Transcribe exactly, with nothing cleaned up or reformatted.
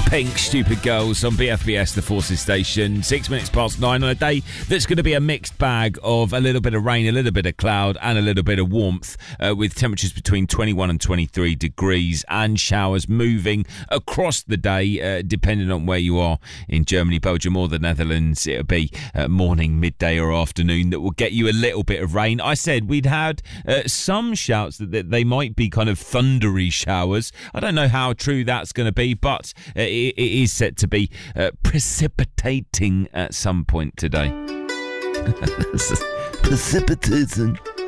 Pink, Stupid Girls on B F B S, the Forces station. Six minutes past nine on a day that's going to be a mixed bag of a little bit of rain, a little bit of cloud and a little bit of warmth, uh, with temperatures between twenty-one and twenty-three degrees and showers moving across the day, uh, depending on where you are in Germany, Belgium or the Netherlands. It'll be uh, morning, midday or afternoon that will get you a little bit of rain. I said we'd had uh, some shouts that, that they might be kind of thundery showers. I don't know how true that's going to be, but uh, it, it is set to be uh, precipitating at some point today. Precipitating.